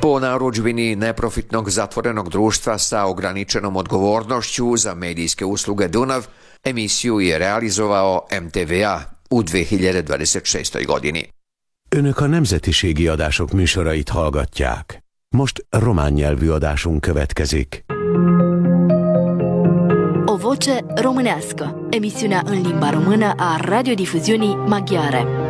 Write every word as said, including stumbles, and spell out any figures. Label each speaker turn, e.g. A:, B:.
A: Po narudžbini neprofitnog zatvorenog društva sa ograničenom odgovornošću za medijske usluge Dunav, emisiju je realizovao em té vé á u dve hiljade dvadeset šestoj godini.
B: Önök a nemzetiségi adások műsorait hallgatják. Most román nyelvű adásunk következik.
C: O voce românească, emisiunea în limba română a radiodifuziunii maghiare.